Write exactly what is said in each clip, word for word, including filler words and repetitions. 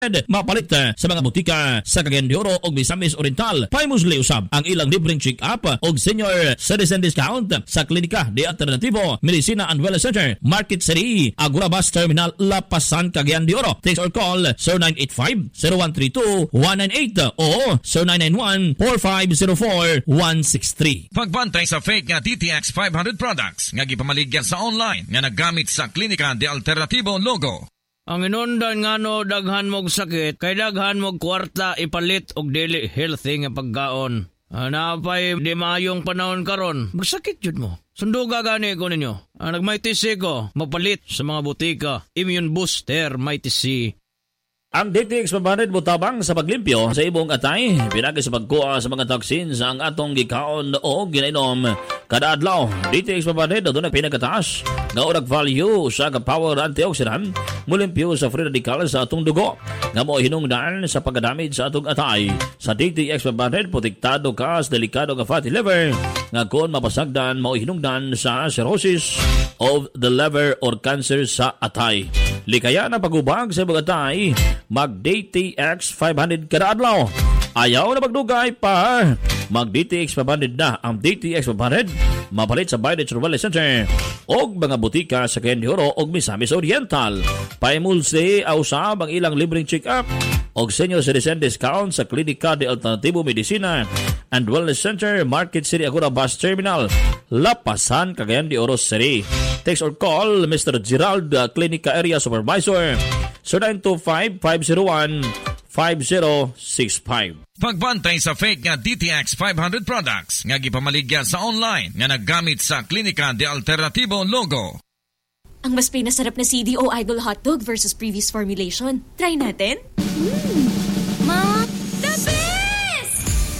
mapalit sa mga butika sa Cagayan de Oro ug Misamis Oriental. Paimusli usab ang ilang libreng check-up ug senior citizen discount sa Klinika de Alternativo Medicina and Wellness Center, Market City, Agora Bus Terminal, Lapasan, Cagayan de Oro. Text or call zero nine eight five, zero one three two, one nine eight o zero nine nine one, four five zero four, one six three. Pagbantay sa fake nga D T X five hundred products nga gipamaligya sa online nga naggamit sa Klinika de Alternativo logo. Ang inundan nga no daghan mog sakit, kay daghan mog kwarta ipalit og dili healthy nga pagkaon. Napay di maayong panahon karon, magsakit jud mo. Sunduga gani ko ninyo. Ang nagmaytisi ko, mapalit sa mga butika. Immune Booster Maytisi. Ang D T X five hundred butabang sa paglimpyo sa ibong atay, pinagi sa pagkuha sa mga toxins ang atong gikaon o ginainom kada adlaw. D T X five hundred doon ang pinagkataas nga urag value sa ka-power antioxidant, mulimpyo sa free radicals sa atong dugo, nga mo hinungdan sa pagdamage sa atong atay. Sa D T X five hundred, protektado ka sa delikado nga fatty liver, nga kung mapasagdan, mo hinungdan sa cirrhosis of the liver or cancer sa atay. Likaya na pagubag sa ibang atay, mag-D T X five hundred kada adlaw. Ayaw na magdugay pa. Mag-D T X five hundred na. Ang D T X five hundred mapalit sa Baydit Wellness Center og mga butika sa Cagayan de Oro og Misamis Oriental. Paimulsi ausab ang ilang libreng check-up og senior citizen discount sa Klinika de Alternativo Medicina and Wellness Center, Market City, Agora Bus Terminal, Lapasan, Cagayan de Oro City. Text or call Mister Gerald, uh, Klinika Area Supervisor, zero nine two five, five zero one, five zero six five. Pagbantay sa fake nga D T X five hundred products nga gipamaligya sa online nga naggamit sa Klinika de Alternativo logo. Ang mas pinasarap na C D O Idol Hotdog versus previous formulation. Try natin? Mm. Ma, the best!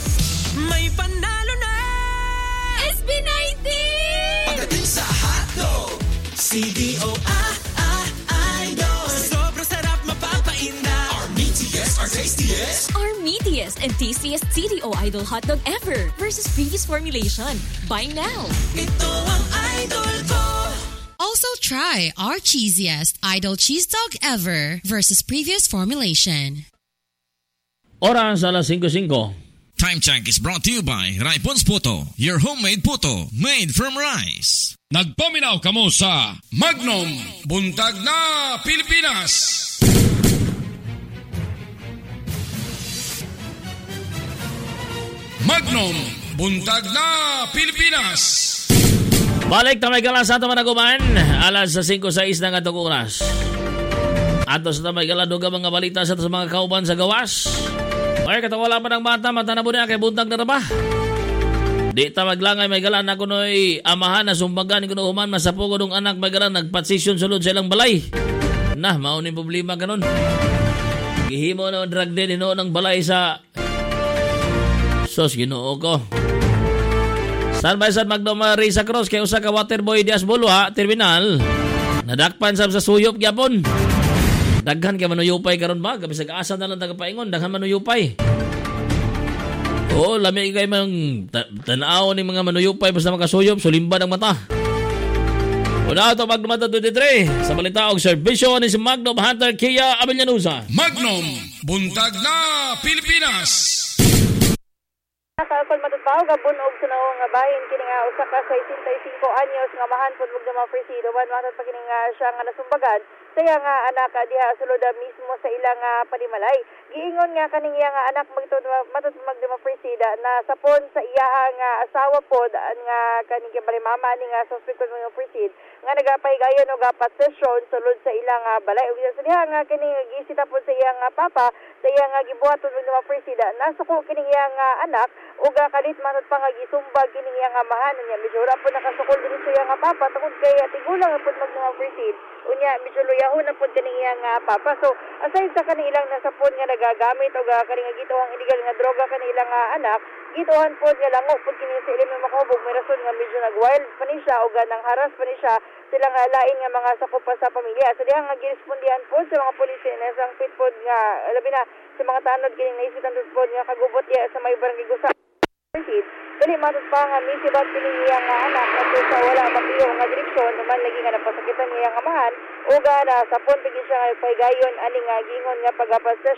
May panalo na! S B ninety! Pagdating sa hotdog, C D O ah, ah, Idol. Sobrang sarap mapapainda. Our meatiest, our tastiest. Our meatiest and tastiest C D O Idol Hotdog ever versus previous formulation. Buy now! Ito ang idol ko. Also try our cheesiest Idol Cheese Dog ever versus previous formulation. Oras alas five five. Time check is brought to you by Raipons Puto, your homemade puto made from rice. Nagpaminaw kamo sa Magnum Buntag na Pilipinas. Magnum Buntag na Pilipinas. Balik tamay galas sa ato managuman. Alas sa five six na nga itong oras. Ato sa tamay galas duga mga balita sa ato sa mga kauban sa gawas. Ay katawala pa ng bata, mata na po niya kay buntag na raba. Di ta maglangay may galan na kuno'y amahan na sumbagan kuno human masapo ko nung anak may galan nagpatsisyon sulod sa ilang balay. Nah, maunin problema kanon. Gihimo na drug din ino ng balay sa sos ginoo ko. San by San Magdoma Risa Cross kay usa ka waterboy dias Bolo ha terminal. Nadakpan sab sa suyop gyapon. Daghan kay manuyupay karon ba gabi sa asa na lang tagapaingon daghan manuyupay. Oh, lami kay mang tan-aw ni mga manuyupay basta makasuyop sulimba ng mata. Una to Magnum twenty-three sa balita og serbisyo ni si Magnum Hunter Kia Abellanusa. Magnum Buntag na Pilipinas. Kalkol matutbaho gabon og sunaw nga bahin kini nga usa ka sixty-five anyos nga mahan pud og mga presido ban matod pa kini nga siya nga nasumbagan saya nga anak diha sulod mismo sa ilang uh, panimalay. Giingon nga kaning iya nga anak magtud matod magdema presida na sapon sa iya nga asawa pod nga kaning kay mama ni nga suspect nga presid nga nagapahigayon og apat sesyon sulod sa ilang uh, balay ug sa diha nga kining gisita pod sa iya nga papa sa iya nga gibuhat pod nga presida nasuko kining iya nga anak ug kalit matod pa nga gisumbag kining iya nga mahan niya medyo ra pod nakasukol diri sa iya nga papa tungod kay tigulang pod mag mga presid unya medyo luyahon na pod kining iya nga papa so aside sa kanilang nasapon nga nagagamit og kani nga gituang illegal nga droga kanilang nga anak gituhan pod nga lango pod kini sa ilim nga makahubog may rason nga medyo nag-wild pa ni siya og nang haras pa ni siya sila nga lain nga mga sakop pa sa pamilya sa dihang nga girespondihan pod sa mga pulis na sang pit pod nga labi na sa mga tanod kining naisitan pod nga kagubot diya sa may barangay Gusa dali matod pa nga misibat kining iya nga anak at sa wala mapiyo nga direksyon naman lagi nga napasakitan niya nga mahan o ga na sapon bigyan siya nga paygayon ani nga gingon nga pag-apas